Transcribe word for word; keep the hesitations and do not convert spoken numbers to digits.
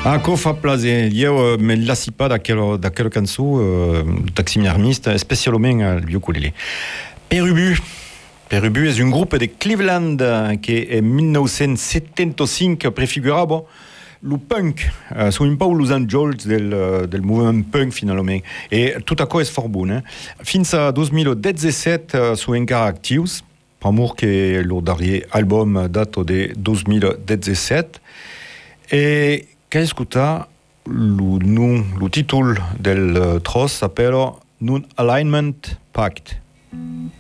Ah, co fa plaser. Io me lassi pas da quello, da quello canzone uh, taxidermiste, spécialement al ukulele. Perubu. Perubu est un groupe de Cleveland qui en dix-neuf cent soixante-quinze prefigurava le punk, uh, su un po' los angels del, del moviment punk finalement. E tutto a è for bon. Eh? Fins a duemiladiciassette uh, su encara actius, pamur che lo darrier album dato de duemiladiciassette. E che ascolta lo, lo titolo del uh, tros s'appella Non Alignment Pact.